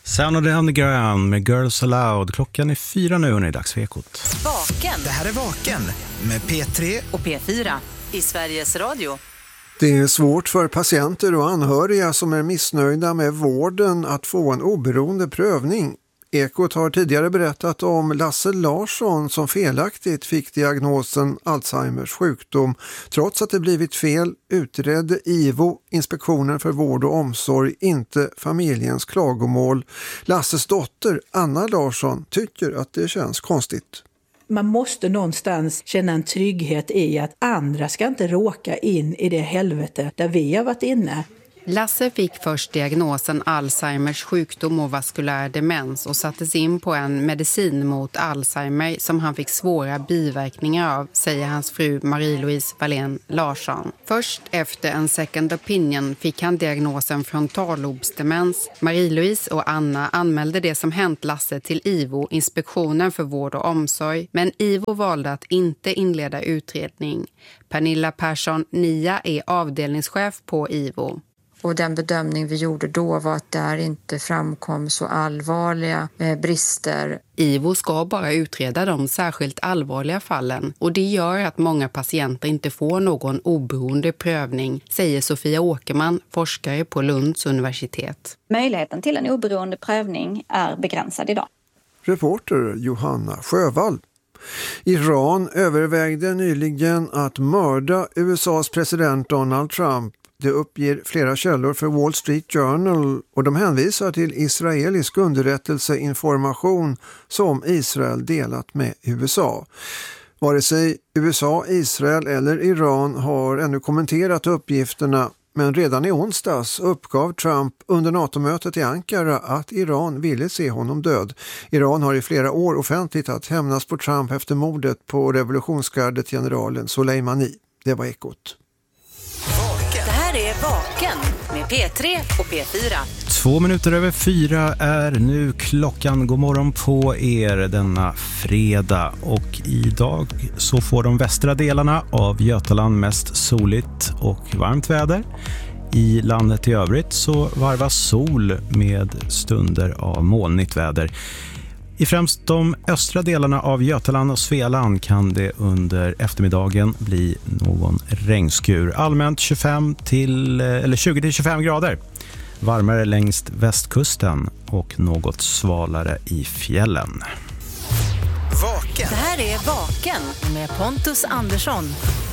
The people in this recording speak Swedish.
Sound of the Underground med Girls Aloud. Klockan är 4 nu och det är dags för Ekot. Vaken. Det här är Vaken med P3 och P4 i Sveriges Radio. Det är svårt för patienter och anhöriga som är missnöjda med vården att få en oberoende prövning. Ekot har tidigare berättat om Lasse Larsson som felaktigt fick diagnosen Alzheimers sjukdom. Trots att det blivit fel utredde IVO, Inspektionen för vård och omsorg, inte familjens klagomål. Lasses dotter Anna Larsson tycker att det känns konstigt. Man måste någonstans känna en trygghet i att andra ska inte råka in i det helvete där vi har varit inne. Lasse fick först diagnosen Alzheimers sjukdom och vaskulär demens och sattes in på en medicin mot Alzheimer som han fick svåra biverkningar av, säger hans fru Marie-Louise Wallén Larsson. Först efter en second opinion fick han diagnosen frontallobsdemens. Marie-Louise och Anna anmälde det som hänt Lasse till IVO, Inspektionen för vård och omsorg, men IVO valde att inte inleda utredning. Pernilla Persson Nia är avdelningschef på IVO. Och den bedömning vi gjorde då var att där inte framkom så allvarliga brister. IVO ska bara utreda de särskilt allvarliga fallen och det gör att många patienter inte får någon oberoende prövning, säger Sofia Åkerman, forskare på Lunds universitet. Möjligheten till en oberoende prövning är begränsad idag. Reporter Johanna Sjövall. Iran övervägde nyligen att mörda USAs president Donald Trump. Det uppger flera källor för Wall Street Journal och de hänvisar till israelisk underrättelseinformation som Israel delat med USA. Vare sig USA, Israel eller Iran har ännu kommenterat uppgifterna, men redan i onsdags uppgav Trump under NATO-mötet i Ankara att Iran ville se honom död. Iran har i flera år offentligt att hämnas på Trump efter mordet på revolutionsgardet generalen Soleimani. Det var Ekot. Det här är Vaken med P3 och P4. 2 minuter över 4 är nu klockan. God morgon på er denna fredag. Och idag så får de västra delarna av Götaland mest soligt och varmt väder. I landet i övrigt så varvas sol med stunder av molnigt väder. I främst de östra delarna av Götaland och Svealand kan det under eftermiddagen bli någon regnskur. Allmänt 20-25 grader. Varmare längst västkusten och något svalare i fjällen. Vaken. Det här är Vaken med Pontus Andersson.